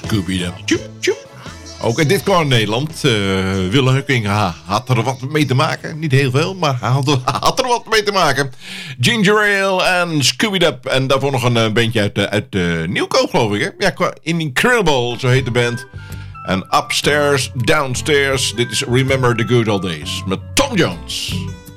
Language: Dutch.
Scooby-Doo. Tjoep, tjoep. Ook in dit kwam in Nederland. Wille Hukking had er wat mee te maken. Niet heel veel, maar hij had er wat mee te maken. Ginger Ale en Scooby-Doo. En daarvoor nog een bandje uit Nieuwkoop, geloof ik. Hè? Ja, Incredible, zo heet de band. En Upstairs, Downstairs. Dit is Remember the Good Old Days met Tom Jones.